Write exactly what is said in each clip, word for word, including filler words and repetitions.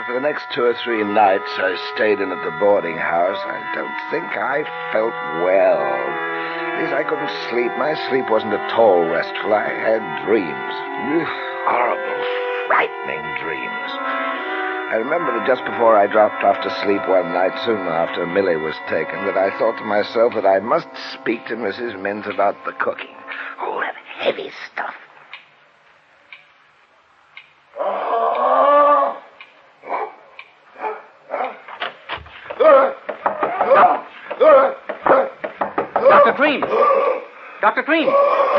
for the next two or three nights I stayed in at the boarding house, I don't think I felt well. At least I couldn't sleep. My sleep wasn't at all restful. I had dreams. Horrible, frightening dreams. I remember that just before I dropped off to sleep one night, soon after Millie was taken, that I thought to myself that I must speak to Missus Mintz about the cooking. All that heavy stuff. Doctor Cream! Doctor Cream!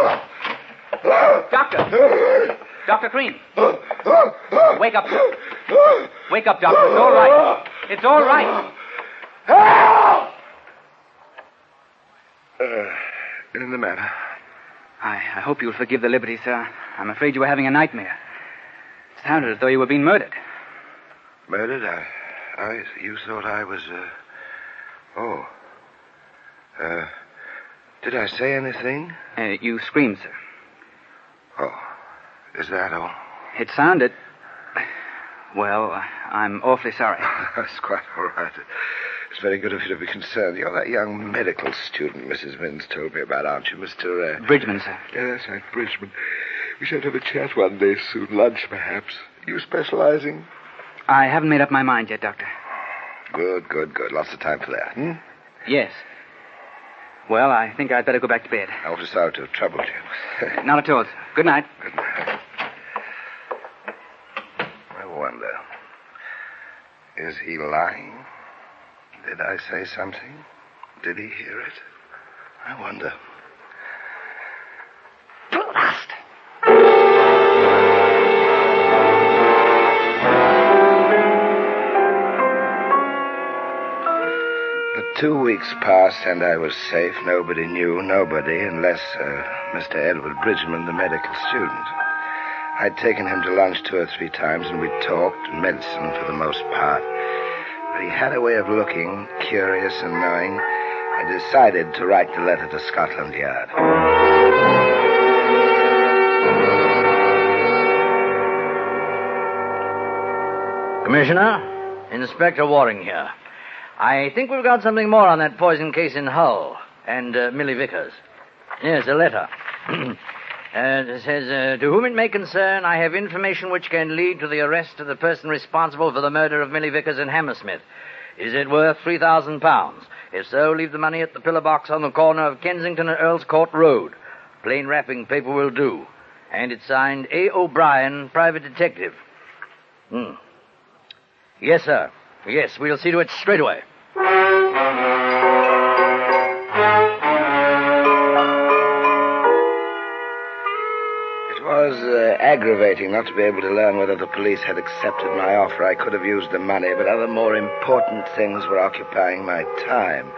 Doctor! Doctor Cream! Wake up, sir. Wake up, Doctor. It's all right. It's all right. Help! Uh, in the matter? I, I hope you'll forgive the liberty, sir. I'm afraid you were having a nightmare. It sounded as though you were being murdered. Murdered? I, I, you thought I was, uh... Oh. Uh, did I say anything? Uh, you screamed, sir. Oh, is that all? It sounded... Well, I'm awfully sorry. That's quite all right. It's very good of you to be concerned. You're that young medical student Missus Mintz told me about, aren't you, Mister Uh... Bridgman, sir. Yeah, that's right, Bridgman. We should have a chat one day soon. Lunch, perhaps. You specializing? I haven't made up my mind yet, Doctor. Good, good, good. Lots of time for that, hmm? Yes. Well, I think I'd better go back to bed. Awfully sorry to have troubled you. Not at all, sir. Good night. Good night. I wonder, is he lying? Did I say something? Did he hear it? I wonder. Blast! But two weeks passed and I was safe. Nobody knew, nobody, unless uh, Mister Edward Bridgman, the medical student. I'd taken him to lunch two or three times, and we'd talked medicine for the most part. But he had a way of looking curious and knowing. I decided to write the letter to Scotland Yard. Commissioner, Inspector Waring here. I think we've got something more on that poison case in Hull and uh, Millie Vickers. Yes, a letter. Uh, it says, uh, to whom it may concern, I have information which can lead to the arrest of the person responsible for the murder of Millie Vickers in Hammersmith. Is it worth three thousand pounds? If so, leave the money at the pillar box on the corner of Kensington and Earl's Court Road. Plain wrapping paper will do. And it's signed A. O'Brien, Private Detective. Hmm. Yes, sir. Yes, we'll see to it straight away. It was uh, aggravating not to be able to learn whether the police had accepted my offer. I could have used the money, but other more important things were occupying my time.